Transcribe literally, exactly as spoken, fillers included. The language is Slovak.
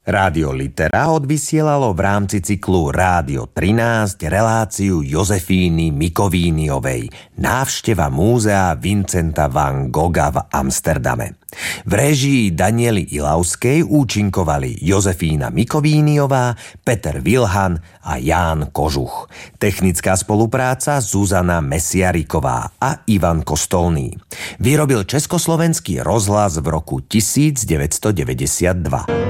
Rádio Litera odvysielalo v rámci cyklu Rádio trinásť reláciu Jozefíny Mikovíniovej Návšteva múzea Vincenta van Gogha v Amsterdame. V réžii Daniely Ilavskej účinkovali Jozefína Mikovíniová, Peter Vilhan a Ján Kožuch. Technická spolupráca Zuzana Mesiariková a Ivan Kostolný. Vyrobil Československý rozhlas v roku devätnásťstodeväťdesiatdva.